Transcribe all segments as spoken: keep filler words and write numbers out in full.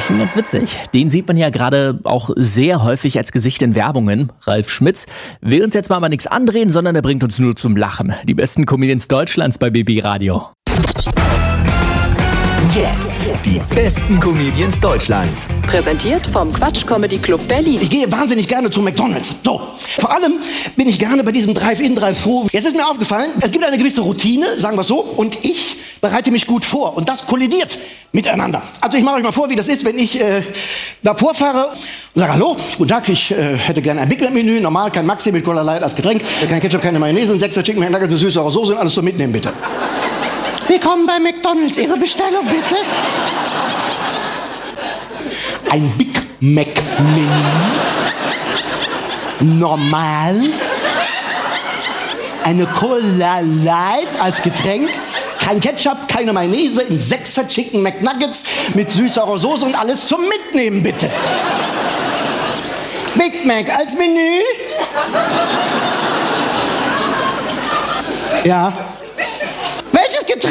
Schon ganz witzig. Den sieht man ja gerade auch sehr häufig als Gesicht in Werbungen. Ralf Schmitz will uns jetzt mal aber nichts andrehen, sondern er bringt uns nur zum Lachen. Die besten Comedians Deutschlands bei B B Radio. Jetzt die besten Comedians Deutschlands. Präsentiert vom Quatsch Comedy Club Berlin. Ich gehe wahnsinnig gerne zu McDonald's. So, vor allem bin ich gerne bei diesem Drive-In, Drive-Thru. Jetzt ist mir aufgefallen, es gibt eine gewisse Routine, sagen wir es so, und ich bereite mich gut vor. Und das kollidiert miteinander. Also ich mache euch mal vor, wie das ist, wenn ich äh, davor fahre und sage, hallo, guten Tag, ich äh, hätte gerne ein Big Mac Menü, normal, kein Maxi mit Cola Light als Getränk, kein Ketchup, keine Mayonnaise, ein Sechser Chicken McNuggets, eine süße Soße und alles so mitnehmen, bitte. Willkommen bei McDonald's, Ihre Bestellung bitte. Ein Big Mac Menü. Normal. Eine Cola Light als Getränk. Kein Ketchup, keine Mayonnaise, ein Sechser Chicken McNuggets mit süßer Soße und alles zum Mitnehmen, bitte. Big Mac als Menü. Ja. Welches Getränk?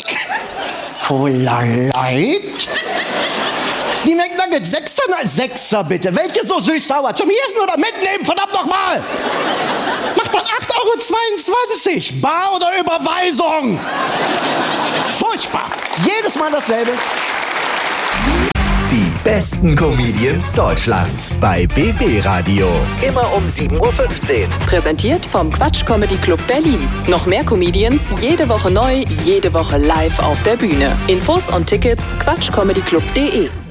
Cola Light? Die McNuggets, Sechser? Na, Sechser bitte. Welche so süß-sauer? Zum Essen oder mitnehmen? Verdammt nochmal! Macht dann acht Euro zweiundzwanzig. Bar oder Überweisung? Furchtbar. Jedes Mal dasselbe. Die besten Comedians Deutschlands bei B B Radio. Immer um sieben Uhr fünfzehn. Präsentiert vom Quatsch Comedy Club Berlin. Noch mehr Comedians, jede Woche neu, jede Woche live auf der Bühne. Infos und Tickets quatschcomedyclub punkt de.